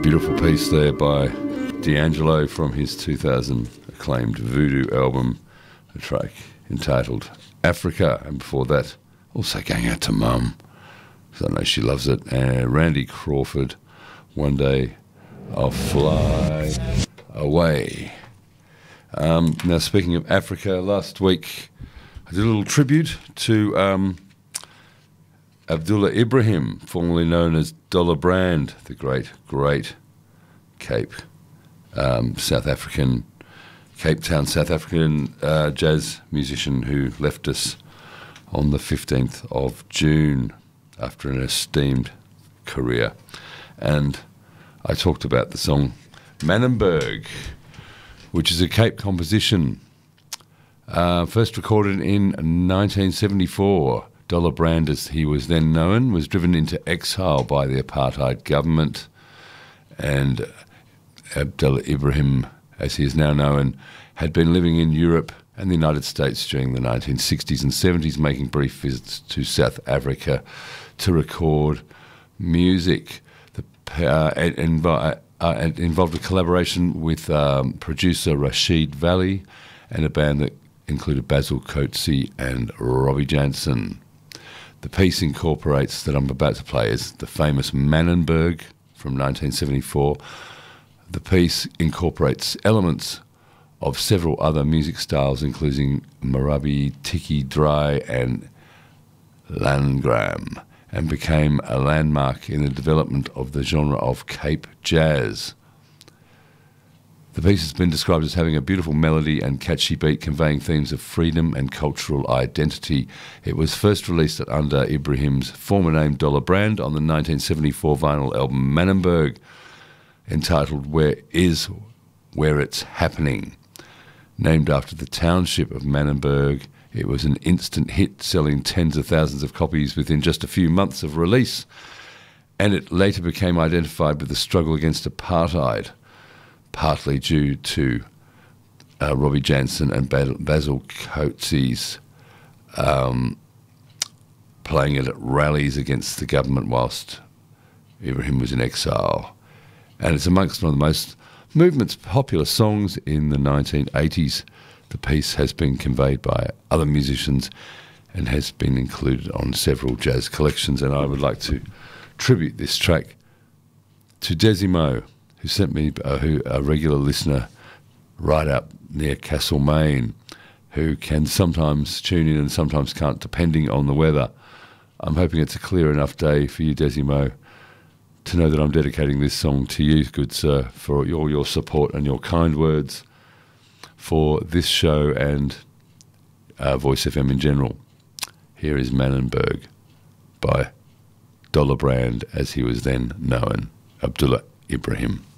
Beautiful piece there by D'Angelo from his 2000 acclaimed Voodoo album, a track entitled Africa, and before that, also going out to Mum, because I know she loves it, and Randy Crawford, One Day I'll Fly Away. Now, speaking of Africa, last week I did a little tribute to Abdullah Ibrahim, formerly known as Dollar Brand, the great Cape Town, South African jazz musician who left us on the 15th of June after an esteemed career. And I talked about the song Manenberg, which is a Cape composition, first recorded in 1974. Dollar Brand, as he was then known, was driven into exile by the apartheid government, and Abdullah Ibrahim, as he is now known, had been living in Europe and the United States during the 1960s and 70s, making brief visits to South Africa to record music. It involved a collaboration with producer Rashid Valley and a band that included Basil Coetzee and Robbie Jansen. The piece incorporates, that I'm about to play, is the famous Manenberg from 1974. The piece incorporates elements of several other music styles, including Marabi, Tiki Dry and Langram, and became a landmark in the development of the genre of Cape jazz. The piece has been described as having a beautiful melody and catchy beat conveying themes of freedom and cultural identity. It was first released under Ibrahim's former name Dollar Brand on the 1974 vinyl album Manenberg, entitled Where It's Happening. Named after the township of Manenberg, it was an instant hit, selling tens of thousands of copies within just a few months of release, and it later became identified with the struggle against apartheid, partly due to Robbie Jansen and Basil Coetzee's playing it at rallies against the government whilst Ibrahim was in exile. And it's amongst one of the most movement's popular songs in the 1980s. The piece has been conveyed by other musicians and has been included on several jazz collections, and I would like to tribute this track to Desimo, who sent me, a regular listener right up near Castlemaine, who can sometimes tune in and sometimes can't, depending on the weather. I'm hoping it's a clear enough day for you, Desimo, to know that I'm dedicating this song to you, good sir, for all your support and your kind words for this show and Voice FM in general. Here is Manenberg by Dollar Brand, as he was then known, Abdullah Ibrahim.